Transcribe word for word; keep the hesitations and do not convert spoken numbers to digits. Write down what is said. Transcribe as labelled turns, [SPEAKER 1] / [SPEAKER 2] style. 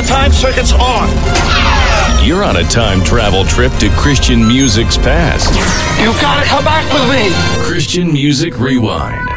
[SPEAKER 1] time circuit's on.
[SPEAKER 2] You're on a time travel trip to Christian music's past.
[SPEAKER 1] You've got to come back with me.
[SPEAKER 2] Christian Music Rewind.